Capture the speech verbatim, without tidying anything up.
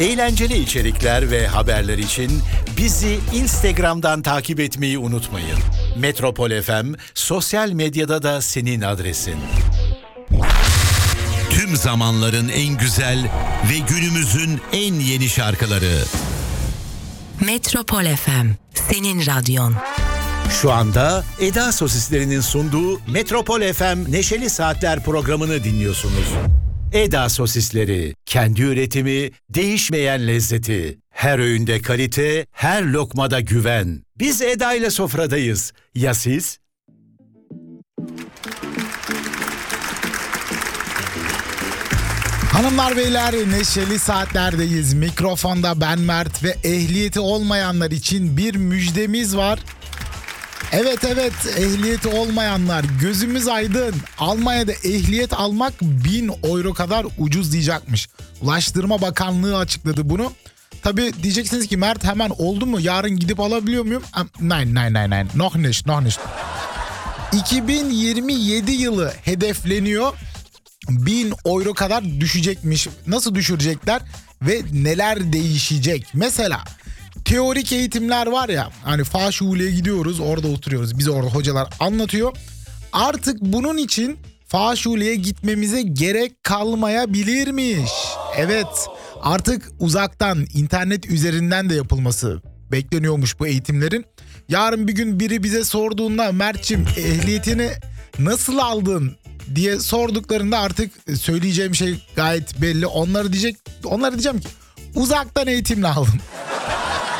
Eğlenceli içerikler ve haberler için bizi Instagram'dan takip etmeyi unutmayın. Metropol F M sosyal medyada da senin adresin. Tüm zamanların en güzel ve günümüzün en yeni şarkıları. Metropol F M, senin radyon. Şu anda Eda Sosislerinin sunduğu Metropol F M Neşeli Saatler programını dinliyorsunuz. Eda Sosisleri, kendi üretimi, değişmeyen lezzeti. Her öğünde kalite, her lokmada güven. Biz Eda ile sofradayız. Ya siz? Hanımlar beyler, neşeli saatlerdeyiz. Mikrofonda ben Mert ve ehliyeti olmayanlar için bir müjdemiz var. Evet evet, ehliyeti olmayanlar gözümüz aydın. Almanya'da ehliyet almak bin euro kadar ucuz diyecekmiş. Ulaştırma Bakanlığı açıkladı bunu. Tabii diyeceksiniz ki Mert hemen oldu mu? Yarın gidip alabiliyor muyum? Nein nein nein nein. Noch nicht, noch nicht. iki bin yirmi yedi yılı hedefleniyor. bin euro kadar düşecekmiş. Nasıl düşürecekler ve neler değişecek? Mesela teorik eğitimler var ya, hani Faşule'ye gidiyoruz, orada oturuyoruz, bize orada hocalar anlatıyor. Artık bunun için Faşule'ye gitmemize gerek kalmayabilirmiş. Evet, artık uzaktan, internet üzerinden de yapılması bekleniyormuş bu eğitimlerin. Yarın bir gün biri bize sorduğunda Mert'cim ehliyetini nasıl aldın diye sorduklarında artık söyleyeceğim şey gayet belli. Onları diyecek, onlara diyeceğim ki uzaktan eğitimle aldım.